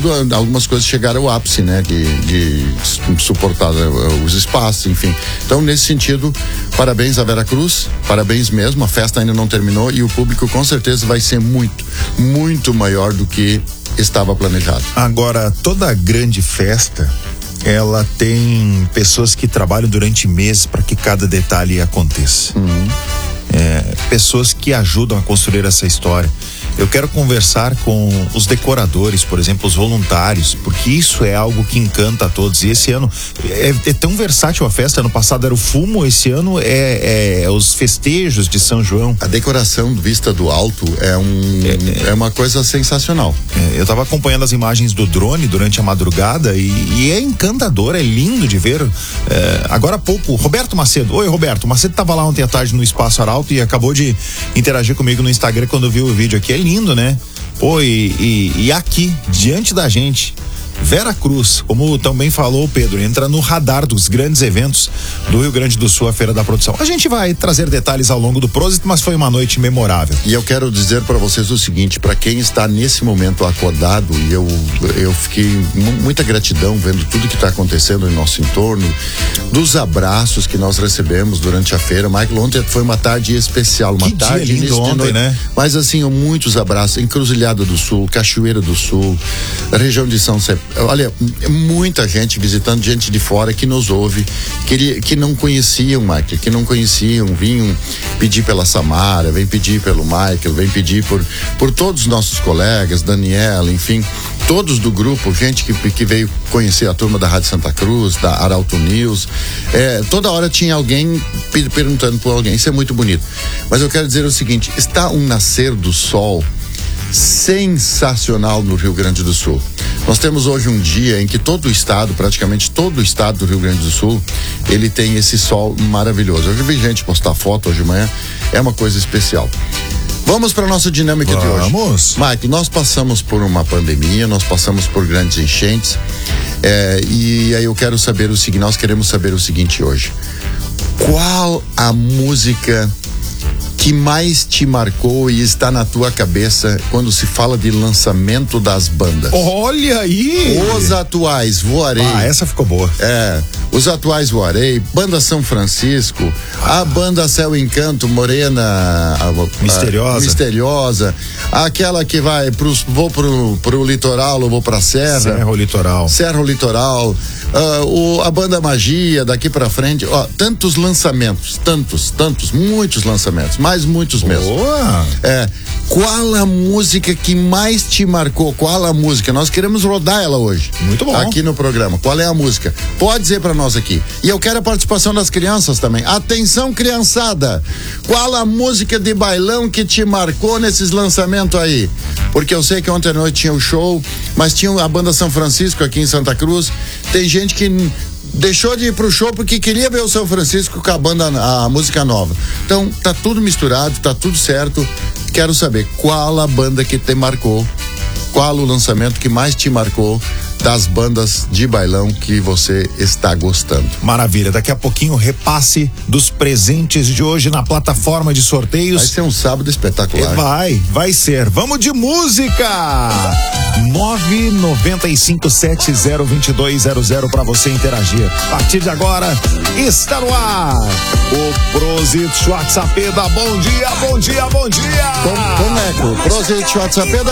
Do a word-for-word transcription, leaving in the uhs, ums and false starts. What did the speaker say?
tudo, algumas coisas chegaram ao ápice, né? De, de suportar os espaços, enfim. Então, nesse sentido, parabéns a Vera Cruz, parabéns mesmo, a festa ainda não terminou e o público com certeza vai ser muito, muito maior do que estava planejado. Agora, toda grande festa, ela tem pessoas que trabalham durante meses para que cada detalhe aconteça. Uhum. É, pessoas que ajudam a construir essa história. Eu quero conversar com os decoradores, por exemplo, os voluntários, porque isso é algo que encanta a todos. E esse ano é, é tão versátil a festa. Ano passado era o fumo, esse ano é, é os festejos de São João. A decoração vista do alto é um é, é, é uma coisa sensacional. É, eu estava acompanhando as imagens do drone durante a madrugada e, e é encantador, é lindo de ver. É, agora há pouco, Roberto Macedo. Oi, Roberto. Macedo estava lá ontem à tarde no Espaço Arauto e acabou de interagir comigo no Instagram quando viu o vídeo aqui. É lindo, né? Pô, e, e, e aqui, diante da gente, Vera Cruz, como também falou o Pedro, entra no radar dos grandes eventos do Rio Grande do Sul, a Feira da Produção. A gente vai trazer detalhes ao longo do Prosit, mas foi uma noite memorável. E eu quero dizer para vocês o seguinte, para quem está nesse momento acordado, e eu, eu fiquei muita gratidão vendo tudo que está acontecendo em nosso entorno, dos abraços que nós recebemos durante a feira. Michael, ontem foi uma tarde especial, uma que tarde dia lindo ontem, né? Mas assim, muitos abraços, Encruzilhada do Sul, Cachoeira do Sul, região de São Cepé. Olha, muita gente visitando, gente de fora que nos ouve, que, que não conheciam, Michael, que não conheciam, vinham pedir pela Samara, vem pedir pelo Michael, vem pedir por, por todos os nossos colegas, Daniela, enfim, todos do grupo, gente que, que veio conhecer a turma da Rádio Santa Cruz, da Arauto News. É, toda hora tinha alguém perguntando por alguém, isso é muito bonito. Mas eu quero dizer o seguinte, está um nascer do sol sensacional no Rio Grande do Sul. Nós temos hoje um dia em que todo o estado, praticamente todo o estado do Rio Grande do Sul, ele tem esse sol maravilhoso. Eu já vi gente postar foto hoje de manhã, é uma coisa especial. Vamos para a nossa dinâmica Vamos. de hoje. Vamos. Mike, nós passamos por uma pandemia, nós passamos por grandes enchentes, é, e aí eu quero saber o seguinte, nós queremos saber o seguinte hoje. Qual a música que mais te marcou e está na tua cabeça quando se fala de lançamento das bandas? Olha aí! Os atuais, Voarei. Ah, essa ficou boa. É, os atuais Voarei, Banda São Francisco, ah. a banda Céu Encanto, Morena, a, Misteriosa. A, misteriosa, aquela que vai pros, vou pro, pro litoral, ou vou pra Serra. Serra ou Litoral. Serra ou Litoral, uh, o, a banda Magia, daqui pra frente, ó, tantos lançamentos, tantos, tantos, muitos lançamentos, mais muitos mesmo. Boa. É, qual a música que mais te marcou? Qual a música? Nós queremos rodar ela hoje. Muito bom. Aqui no programa. Qual é a música? Pode dizer pra nós aqui. E eu quero a participação das crianças também. Atenção, criançada. Qual a música de bailão que te marcou nesses lançamentos aí? Porque eu sei que ontem à noite tinha o show, mas tinha a banda São Francisco aqui em Santa Cruz. Tem gente que deixou de ir pro show porque queria ver o São Francisco com a banda, a música nova. Então, tá tudo misturado, tá tudo certo. Quero saber qual a banda que te marcou, qual o lançamento que mais te marcou das bandas de bailão que você está gostando. Maravilha, daqui a pouquinho o repasse dos presentes de hoje na plataforma de sorteios. Vai ser um sábado espetacular. Vai, vai ser. Vamos de música! nove nove cinco sete zero dois dois zero zero para você interagir. A partir de agora, está no ar o Prosit WhatsApp da Bom Dia, Bom Dia, Bom Dia! Com, Coneco, Prosit WhatsApp da